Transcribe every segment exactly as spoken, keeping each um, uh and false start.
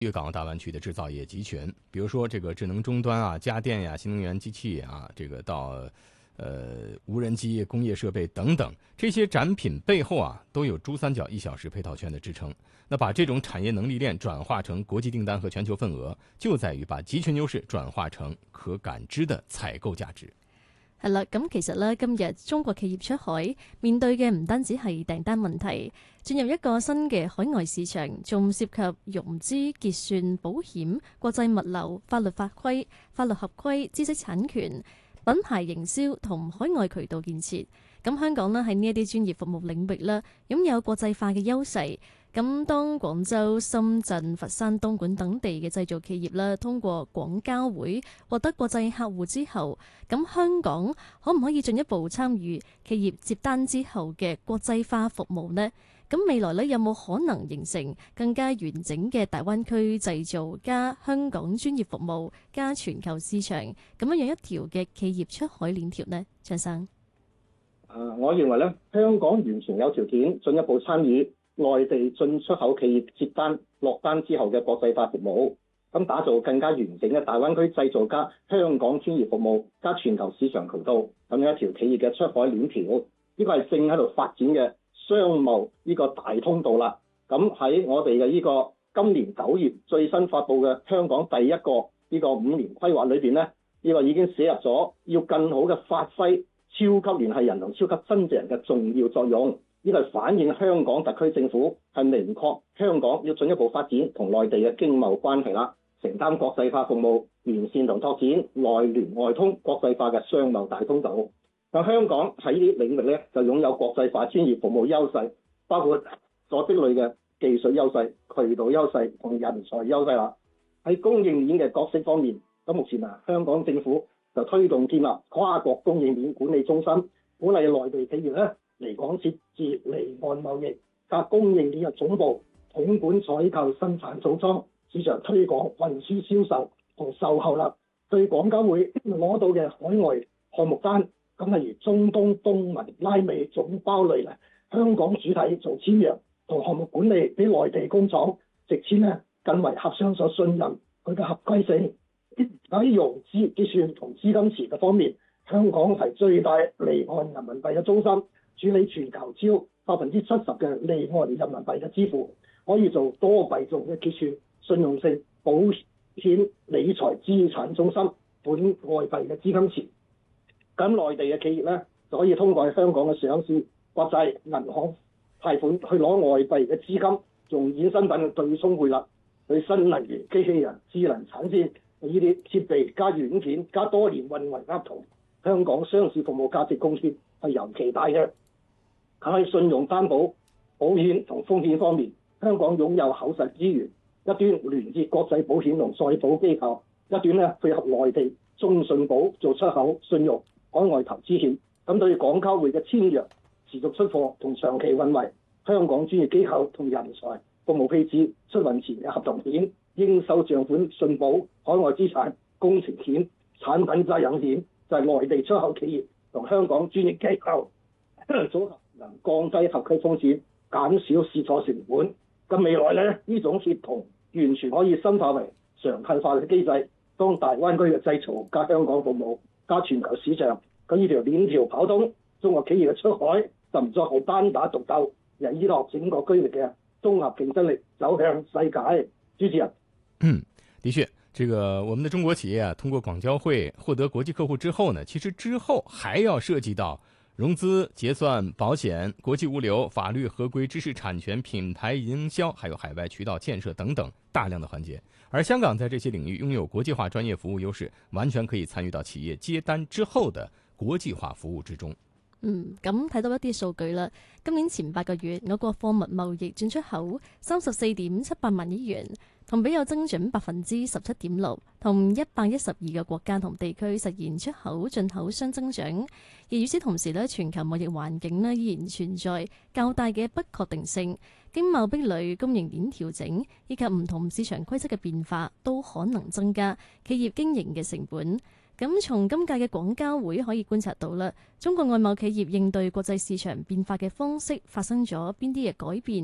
粤港澳大灣區的製造業集群，比如說這個智能終端啊、家電呀、新能源機器啊，這個到呃無人機、工業設備等等，這些展品背後啊都有珠三角一小時配套圈的支撐。那把這種產業能力鏈轉化成國際訂單和全球份額，就在於把集群優勢轉化成可感知的採購價值。 係啦，咁其實咧，今日中國企業出海面對嘅唔單止係訂單問題，進入一個新嘅海外市場，仲涉及融資、結算、保險、國際物流、法律法規、法律合規、知識產權、品牌營銷同海外渠道建設。咁香港呢喺呢一啲專業服務領域呢，擁有國際化嘅優勢。咁當廣州、深圳、佛山、東莞等地嘅製造企業咧，通過廣交會獲得國際客戶之後，咁香港可唔可以進一步參與企業接單之後嘅國際化服務呢？咁未來咧有冇可能形成更加完整嘅大灣區製造加香港專業服務加全球市場咁樣樣一條嘅企業出海鏈條呢？張生， 誒，我認為咧，香港完全有條件進一步參與內地進出口企業接單落單之後嘅國際化服務，咁打造更加完整嘅大灣區製造加香港專業服務加全球市場渠道咁樣一條企業嘅出海鏈條，呢個係正喺度發展嘅商貿呢個大通道啦。咁喺我哋嘅呢個今年九月最新發布嘅香港第一個呢個五年規劃裏邊呢，呢個已經寫入咗要更好嘅發揮超級聯繫人同超級增值人嘅重要作用。呢個係反映香港特區政府係明確香港要進一步發展同內地嘅經貿關係啦，承擔國際化服務，完善同拓展內聯外通國際化嘅商貿大通道。咁香港喺呢啲領域咧就擁有國際化專業服務優勢，包括所積累嘅技術優勢、渠道優勢同人才優勢啦。喺供應鏈嘅角色方面，咁目前啊香港政府就推動建立跨國供應鏈管理中心，鼓勵內地企業咧嚟港設置離岸貿易加供應鏈嘅總部，統管採購、生產、組裝、市場推廣、運輸、銷售同售後啦。對廣交會攞到嘅海外項目單，咁例如中東、東盟、拉美總包類咧，香港主體做簽約同項目管理，俾內地工廠直簽咧更為合商所信任，佢嘅合規性。喺融資結算同資金池嘅方面，香港係最大離岸人民幣嘅中心，處理全球超百分之七十嘅離岸人民幣嘅支付，可以做多幣種嘅結算、信用性、保險、理財、資產中心、本外幣嘅資金池。咁內地嘅企業咧，就可以通過香港嘅上市、國際銀行貸款去攞外幣嘅資金，用衍生品嘅對沖匯率，對新能源、機器人、智能產線呢啲設備加軟件加多年運維合同，香港上市服務價值貢獻係尤其大嘅。喺信用擔保、保險同風險方面，香港擁有厚實資源，一端聯結國際保險同再保機構，一端咧配合內地中信保做出口信用、海外投資險。咁對廣交會嘅簽約、持續出貨同長期運維，香港專業機構同人才、服務配置、出運前嘅合同險、應收賬款信保、海外資產、工程險、產品責任險，就係、是、內地出口企業同香港專業機構組合，能降低合規風險，減少試錯成本。咁未來咧，呢種協同完全可以深化為常態化嘅機制。當大灣區嘅製造加香港服務加全球市場，咁呢條鏈條跑通，中國企業嘅出海就唔再係單打獨鬥，而係依託整個區域嘅綜合競爭力走向世界。主持人， 嗯，的確，這個我們的中國企業啊，通過廣交會獲得國際客戶之後呢，其實之後還要涉及到融資、結算、保險、國際物流、法律合規、知識產權、品牌營銷，還有海外渠道建設等等大量的環節。而香港在這些領域擁有國際化專業服務優勢，完全可以參與到企業接單之後的國際化服務之中。 嗯，咁睇到一啲數據啦。今年前八個月，我國貨物貿易進出口三十四點七八萬億元，同比有增長百分之十七點六，同一百一十二個國家同地區實現出口進口雙增長。而與此同時咧，全球貿易環境咧依然存在較大嘅不確定性，經貿壁壘、供應鏈調整以及唔同市場規則嘅變化，都可能增加企業經營嘅成本。咁從今屆嘅廣交會可以觀察到啦，中國外貿企業應對國際市場變化嘅方式發生咗邊啲嘅改變，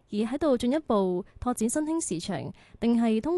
而喺度進一步拓展新興市場，定係通